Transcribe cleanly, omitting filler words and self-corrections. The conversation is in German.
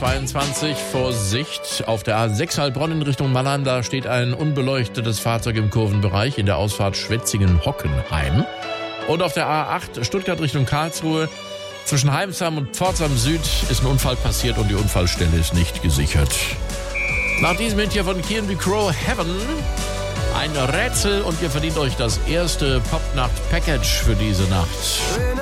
22 Vorsicht. Auf der A6 Heilbronn in Richtung Mannheim, da steht ein unbeleuctetes Fahrzeug im Kurvenbereich in der Ausfahrt Schwetzingen-Hockenheim. Und auf der A8 Stuttgart Richtung Karlsruhe zwischen Heimsheim und Pforzheim Süd ist ein Unfall passiert und die Unfallstelle ist nicht gesichert. Nach diesem Hit hier von Kian Crow, Heaven, ein Rätsel und ihr verdient euch das erste Popnacht-Package für diese Nacht.